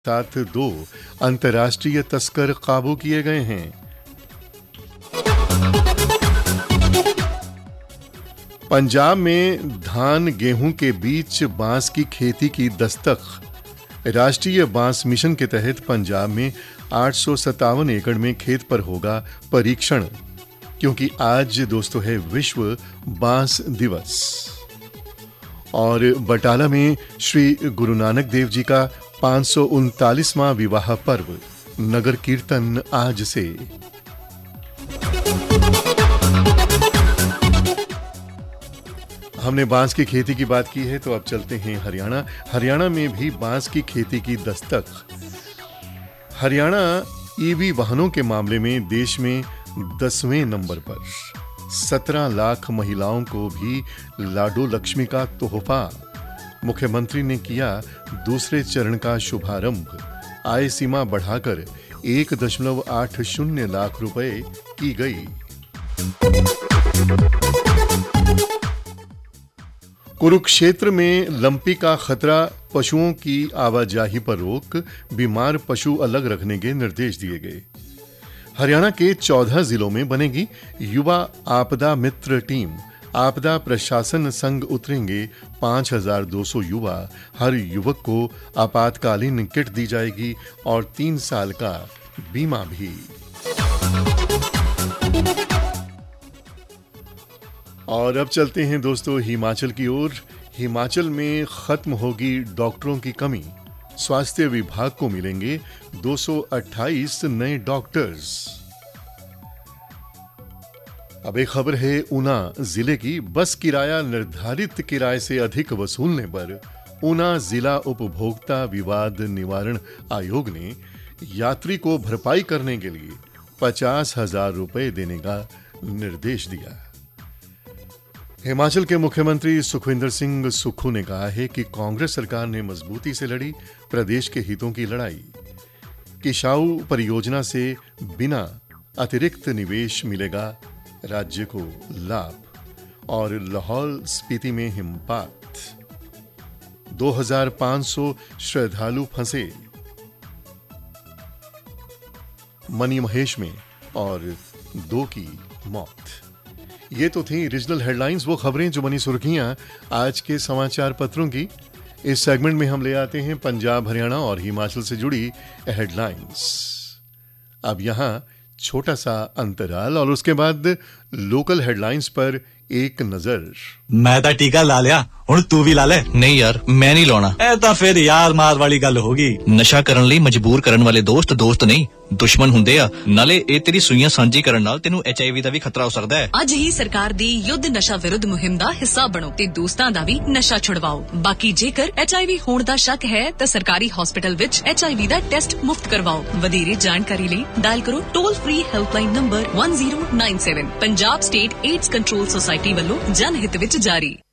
साथ 2 अंतर्राष्ट्रीय तस्कर काबू किए गए हैं। पंजाब में धान गेहूं के बीच बांस की खेती की दस्तक। राष्ट्रीय बांस मिशन के तहत पंजाब में 857 एकड़ में खेत पर होगा परीक्षण, क्योंकि आज दोस्तों है विश्व बांस दिवस। और बटाला में श्री गुरु नानक देव जी का 539वां विवाह पर्व, नगर कीर्तन आज से। हमने बांस की खेती की बात की है तो अब चलते हैं हरियाणा। हरियाणा में भी बांस की खेती की दस्तक। हरियाणा ईवी वाहनों के मामले में देश में 10वें नंबर पर। 17 लाख महिलाओं को भी लाडो लक्ष्मी का तोहफा। मुख्यमंत्री ने किया दूसरे चरण का शुभारंभ। आय सीमा बढ़ाकर 1.80 लाख रुपए की गई। कुरुक्षेत्र में लंपी का खतरा, पशुओं की आवाजाही पर रोक, बीमार पशु अलग रखने के निर्देश दिए गए। हरियाणा के 14 जिलों में बनेगी युवा आपदा मित्र टीम। आपदा प्रशासन संघ उतरेंगे 5200 युवा। हर युवक को आपातकालीन किट दी जाएगी और 3 साल का बीमा भी। और अब चलते हैं दोस्तों हिमाचल की ओर। हिमाचल में खत्म होगी डॉक्टरों की कमी। स्वास्थ्य विभाग को मिलेंगे 228 नए डॉक्टर्स। अब एक खबर है ऊना जिले की। बस किराया निर्धारित किराए से अधिक वसूलने पर ऊना जिला उपभोक्ता विवाद निवारण आयोग ने यात्री को भरपाई करने के लिए 50,000 रुपए देने का निर्देश दिया। हिमाचल के मुख्यमंत्री सुखविंदर सिंह सुक्खू ने कहा है कि कांग्रेस सरकार ने मजबूती से लड़ी प्रदेश के हितों की लड़ाई। किशाऊ परियोजना से बिना अतिरिक्त निवेश मिलेगा राज्य को लाभ। और लाहौल स्पीति में हिमपात, 2500 श्रद्धालु फंसे मणिमहेश में और 2 की मौत। ये तो थी रीजनल हेडलाइंस, वो खबरें जो बनी सुर्खियां आज के समाचार पत्रों की। इस सेगमेंट में हम ले आते हैं पंजाब, हरियाणा और हिमाचल से जुड़ी हेडलाइंस। अब यहां छोटा सा अंतराल और उसके बाद लोकल हेडलाइंस पर एक नजर। मैं तो टीका ला लिया, हुण तू भी ला ले। नहीं यार, मैं नहीं लाना। ए तां फिर यार मार वाली गल होगी। नशा करन लई मजबूर करन वाले दोस्त नहीं दुश्मन हुंदे आ। नाले ए तेरी सुइयां सांझी करन नाल तेनू HIV दा भी खतरा हो सकदा है। ਅੱਜ ਹੀ ਸਰਕਾਰ ਦੀ ਯੁੱਧ ਨਸ਼ਾ ਵਿਰੁੱਧ ਮੁਹਿੰਮ ਦਾ ਹਿੱਸਾ ਬਣੋ ਤੇ ਦੋਸਤਾਂ ਦਾ ਵੀ ਨਸ਼ਾ ਛੁਡਵਾਓ। ਬਾਕੀ ਜੇਕਰ HIV ਹੋਣ ਦਾ ਸ਼ੱਕ ਹੈ ਤਾਂ ਸਰਕਾਰੀ ਹਸਪਤਾਲ ਵਿੱਚ HIV ਦਾ ਟੈਸਟ ਮੁਫਤ ਕਰਵਾਓ। ਵਧੇਰੇ ਜਾਣਕਾਰੀ ਲਈ ਡਾਇਲ ਕਰੋ toll free helpline number 1097। Punjab state AIDS control society ਵੱਲੋਂ ਜਨ ਹਿੱਤ ਵਿੱਚ ਜਾਰੀ।